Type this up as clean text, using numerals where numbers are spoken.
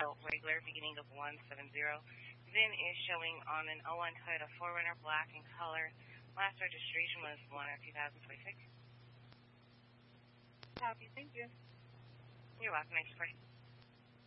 regular, beginning of 170. VIN is showing on an 01 Toyota 4Runner, black in color. Last registration was 1 of 2026. Copy, thank you. You're welcome. Next question.